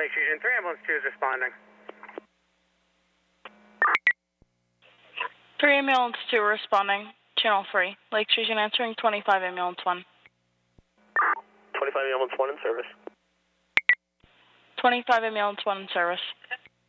Lake Fusion 3, ambulance 2 is responding. 3 ambulance 2 responding. Channel 3. Lake Fusion answering 25 ambulance 1. 25 ambulance 1 in service. 25 ambulance 1 in service.